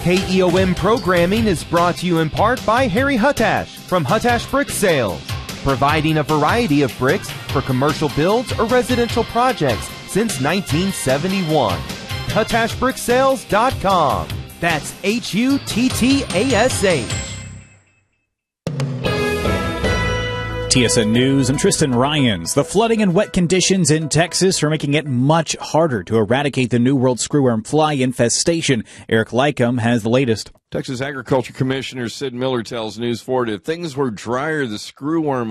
KEOM programming is brought to you in part by Harry Hutash from Hutash Brick Sales, providing a variety of bricks for commercial builds or residential projects since 1971. HutashBrickSales.com. That's HUTTASH. TSN News, I'm Tristan Ryans. The flooding and wet conditions in Texas are making it much harder to eradicate the New World screwworm fly infestation. Eric Lycum has the latest. Texas Agriculture Commissioner Sid Miller tells News 4 if things were drier, the screwworm